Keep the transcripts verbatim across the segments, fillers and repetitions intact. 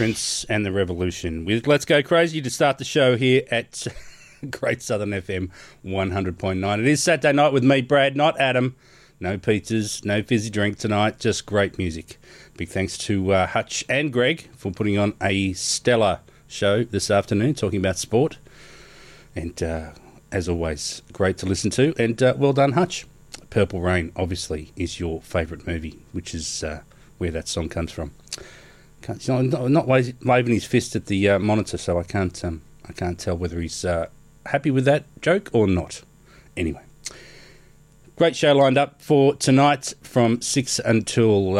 Prince and the Revolution with Let's Go Crazy to start the show here at Great Southern F M one hundred point nine. It is Saturday night with me, Brad, not Adam. No pizzas, no fizzy drink tonight, just great music. Big thanks to uh, Hutch and Greg for putting on a stellar show this afternoon, talking about sport. And uh, as always, great to listen to. And uh, well done, Hutch. Purple Rain, obviously, is your favourite movie, which is uh, where that song comes from. Can't, you know, I'm not waving his fist at the uh, monitor, so I can't um, I can't tell whether he's uh, happy with that joke or not. Anyway, great show lined up for tonight from six until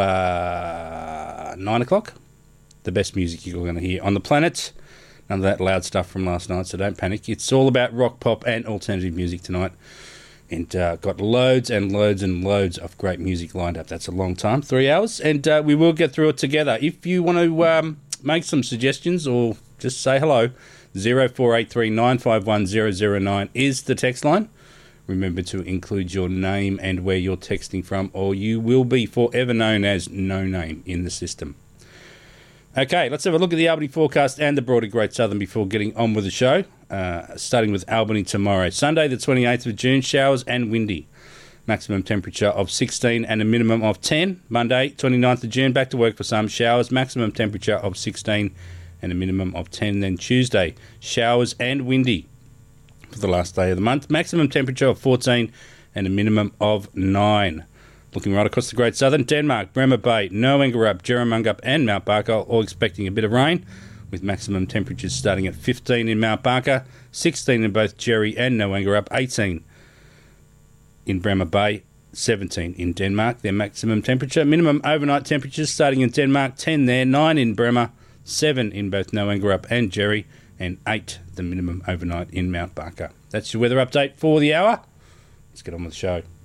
uh, nine o'clock. The best music you're going to hear on the planet. None of that loud stuff from last night, so don't panic. It's all about rock, pop, and alternative music tonight. And uh, got loads and loads and loads of great music lined up. That's a long time, three hours, and uh, we will get through it together. If you want to um, make some suggestions or just say hello, zero four eight three nine five one zero zero nine is the text line. Remember to include your name and where you're texting from, or you will be forever known as no name in the system. Okay, let's have a look at the Albany forecast and the broader Great Southern before getting on with the show. Uh, starting with Albany tomorrow. Sunday, the twenty-eighth of June, showers and windy. Maximum temperature of sixteen and a minimum of ten. Monday, twenty-ninth of June, back to work for some showers. Maximum temperature of sixteen and a minimum of ten. Then Tuesday, showers and windy for the last day of the month. Maximum temperature of fourteen and a minimum of nine. Looking right across the Great Southern, Denmark, Bremer Bay, Noengerup, Jerramungup and Mount Barker all expecting a bit of rain, with maximum temperatures starting at fifteen in Mount Barker, sixteen in both Jerry and Noengerup, eighteen in Bremer Bay, seventeen in Denmark, their maximum temperature. Minimum overnight temperatures starting in Denmark, ten there, nine in Bremer, seven in both Noengerup and Jerry, and eight the minimum overnight in Mount Barker. That's your weather update for the hour. Let's get on with the show.